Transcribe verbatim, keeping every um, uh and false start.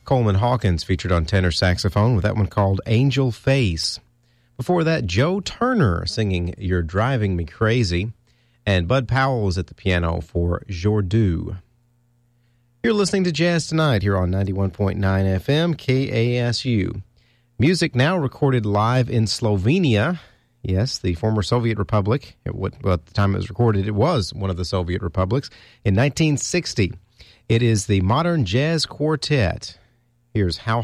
Coleman Hawkins featured on tenor saxophone with that one called Angel Face. Before that, Joe Turner singing You're Driving Me Crazy. And Bud Powell was at the piano for Jordu. You're listening to Jazz Tonight here on ninety-one point nine F M K A S U. Music now recorded live in Slovenia. Yes, the former Soviet Republic. It, well, at the time it was recorded, it was one of the Soviet republics. In nineteen sixty, it is the Modern Jazz Quartet. Here's How